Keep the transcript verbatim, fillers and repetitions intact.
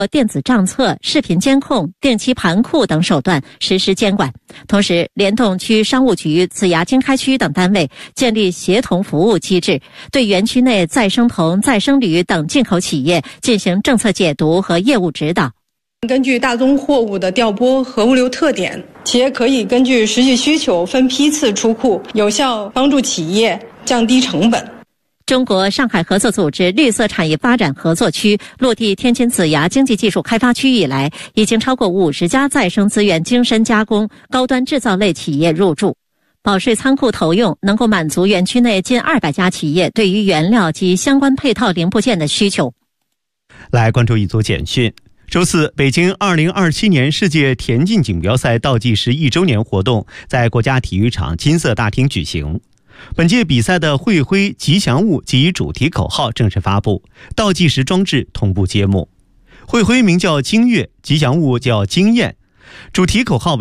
电子账册、视频监控、定期盘库等手段实施监管，同时联动区商务局、子牙经开区等单位建立协同服务机制，对园区内再生铜、再生铝等进口企业进行政策解读和业务指导。 根据大宗货物的调拨和物流特点，企业可以根据实际需求分批次出库，有效帮助企业降低成本。 中国上海合作组织绿色产业发展合作区落地天津子牙经济技术开发区以来，已经超过五十家再生资源精深加工、高端制造类企业入驻。保税仓库投用能够满足园区内近二百家企业对于原料及相关配套零部件的需求。 来关注一组简讯。周四，北京二零二七年世界田径锦标赛倒计时一周年活动在国家体育场金色大厅举行。本届比赛的会徽、吉祥物及主题口号正式发布，倒计时装置同步揭幕。会徽名叫金月，吉祥物叫经验，主题口号为